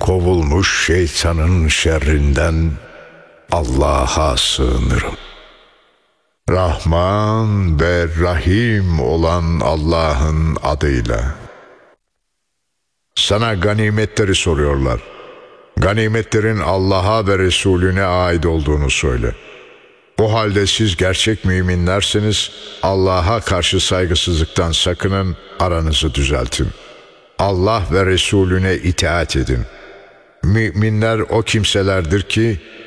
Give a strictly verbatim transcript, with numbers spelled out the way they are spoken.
kovulmuş şeytanın şerrinden Allah'a sığınırım. Rahman ve Rahim olan Allah'ın adıyla. Sana ganimetleri soruyorlar. Ganimetlerin Allah'a ve Resulüne ait olduğunu söyle. O halde siz gerçek müminlerseniz Allah'a karşı saygısızlıktan sakının, aranızı düzeltin. Allah ve Resulüne itaat edin. Müminler o kimselerdir ki